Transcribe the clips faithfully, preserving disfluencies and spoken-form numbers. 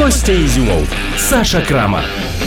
Костя Ізюмов, Саша Крамар.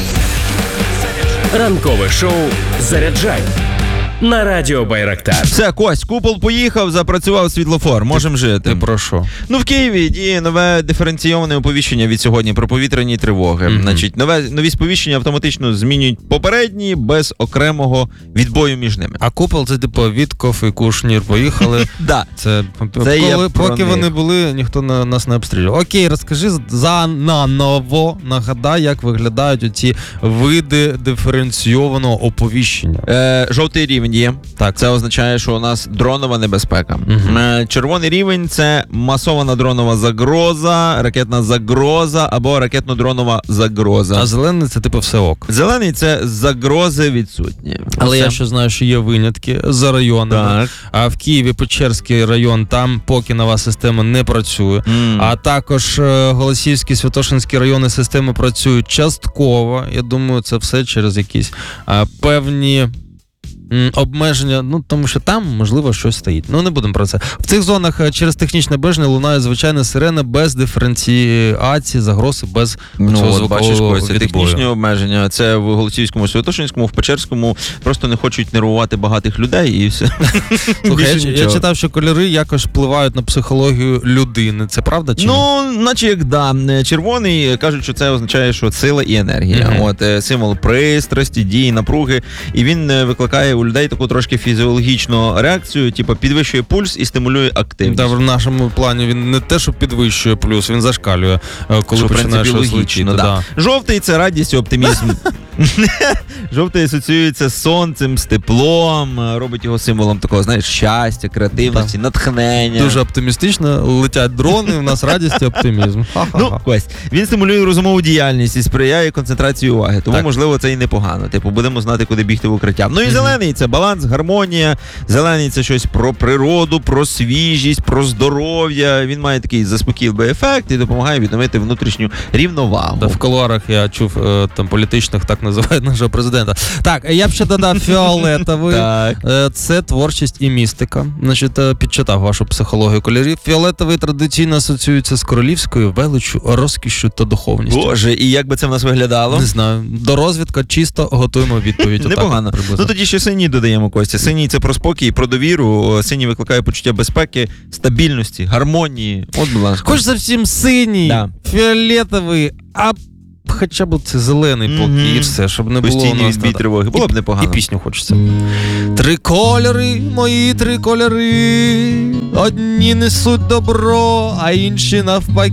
Ранкове шоу «Заряджай» на радіо Байрактар. Все, Кость, купол поїхав, запрацював світлофор, можемо жити. Ти про що? Ну, в Києві діє нове диференційоване оповіщення від сьогодні про повітряні тривоги. Mm-hmm. Значить, нове, нові сповіщення автоматично змінюють попередні без окремого відбою між ними. А купол це типу Вітков і Кушнір поїхали. Да. Це, це коли, поки вони були, ніхто на, нас не обстрілював. Окей, розкажи за наново, нагадай, як виглядають оці види диференційованого оповіщення. Е, жовтий рівень є. Так. Це означає, що у нас дронова небезпека. Угу. Е, червоний рівень – це масована дронова загроза, ракетна загроза або ракетно-дронова загроза. А зелений – це типу все ок. Зелений – це загрози відсутні. Але Все. я ще знаю, що є винятки за районами. Так. А в Києві Печерський район, там поки нова система не працює. Mm. А також е, Голосіївський, Святошинський райони системи працюють частково. Я думаю, це все через якісь е, певні м, обмеження, ну тому що там, можливо, щось стоїть. Ну, не будемо про це. В цих зонах е, через технічне обмеження лунає звичайна сирена без диференціації, загрози, без Ну, цього от звукового бачиш, Костя, відбою. технічні обмеження. Це в Голосіївському, Святошинському, в Печерському просто не хочуть нервувати багатих людей і все. Слухай, Більше я, я нічого. читав, що кольори якось впливають на психологію людини. Це правда чи ні? Ну, наче як да. Червоний, кажуть, що це означає, що сила і енергія. Мгм. От е, символ пристрасті, дії, напруги. І він е, викликає у людей таку трошки фізіологічну реакцію, типу підвищує пульс і стимулює активність. Та в нашому плані він не те, що підвищує плюс, він зашкалює, е, коли Що, в починає принципі, щось логічно, летіти. да. Да. Жовтий – це радість і оптимізм. Жовтий асоціюється з сонцем, з теплом, робить його символом такого, знаєш, щастя, креативності, натхнення. Дуже оптимістично летять дрони, у нас радість і оптимізм. Ха-ха-ха. Ну, Кость, він стимулює розумову діяльність і сприяє концентрації уваги. Тому, Так. можливо, це і непогано. Типу, будемо знати, куди бігти в укриття. Ну і Мгм. зелений – це баланс, гармонія. Зелений – це щось про природу, про свіжість, про здоров'я. Він має такий заспокійливий ефект і допомагає відновити внутрішню рівновагу. Та в кулуарах я чув, е, там політичних так називають нашого президента. Так, я б ще додав фіолетовий. Так. Е, Це творчість і містика. Значить, е, підчитав вашу психологію кольорів. Фіолетовий традиційно асоціюється з королівською величчю, розкішшю та духовністю. Боже, і як би це в нас виглядало? Не знаю. До розвідка чисто готуємо відповідь. Отак Непогано. от приблизно. Ну тоді ще синій додаємо, Костя. Синій – це про спокій, про довіру. Синій викликає почуття безпеки, стабільності, гармонії. От, будь ласка. Хоч зовсім синій, Да. фіолетовий, а хоча б це зелений поки, Мгм. і все, щоб не було у Постійний нас відбій та- тривоги. Було б І непогано. пісню хочеться. Три кольори, мої три кольори, одні несуть добро, а інші навпаки